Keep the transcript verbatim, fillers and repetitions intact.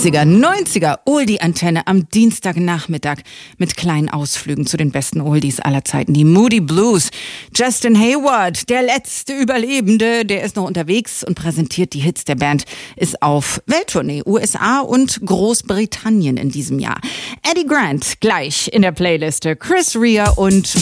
achtziger, neunziger Oldie-Antenne am Dienstagnachmittag mit kleinen Ausflügen zu den besten Oldies aller Zeiten. Die Moody Blues. Justin Hayward, der letzte Überlebende, der ist noch unterwegs und präsentiert die Hits der Band, ist auf Welttournee, U S A und Großbritannien in diesem Jahr. Eddie Grant gleich in der Playliste. Chris Rea und